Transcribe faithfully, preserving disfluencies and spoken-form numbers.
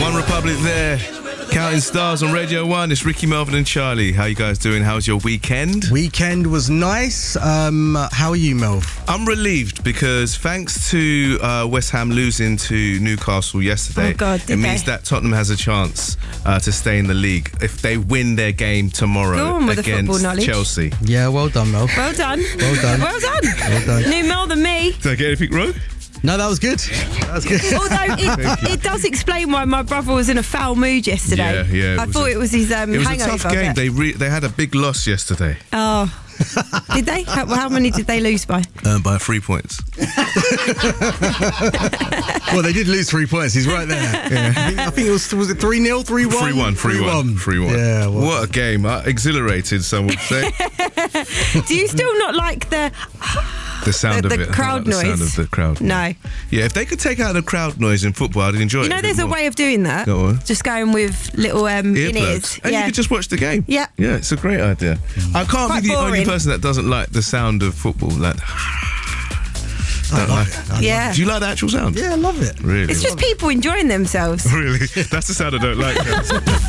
One Republic there. Counting Stars on Radio one. It's Ricky, Melvin and Charlie. How you guys doing? How's your weekend? Weekend was nice. Um, how are you, Mel? I'm relieved because thanks to uh, West Ham losing to Newcastle yesterday, oh God, did it means they? that Tottenham has a chance uh, to stay in the league if they win their game tomorrow Go on with the football against knowledge. Chelsea. Yeah, well done, Mel. Well done. Well done. Well done. Well done. Knew more than me. Did I get anything wrong? No, that was good. That was good. Although it, it does explain why my brother was in a foul mood yesterday. Yeah, yeah. I was thought a, it was his um, It was hangover. a tough game. but- They re- they had a big loss yesterday Oh. Did they? How, how many did they lose by? uh, by three points. Well, they did lose three points. He's right there. Yeah. I, think, I think it was, was it three nil, three one? three one, three one, three one. Yeah, well. What a game. Uh, exhilarated, some would say. Do you still not like the... The sound The- of the it. I crowd like the sound noise. of the crowd. No. Yeah, if they could take out the crowd noise in football, I'd enjoy it. You know, a bit there's a more. way of doing that. Go on. Just going with little um, in ears. Earplugs. And Yeah. you could just watch the game. Yeah. Yeah, it's a great idea. I can't Quite be the only boring. person that doesn't like the sound of football. Like, I don't love like it. I Yeah. love Do you like the actual sound? it. Yeah, I love it. Really? It's just people enjoying themselves. Really? That's the sound I don't like.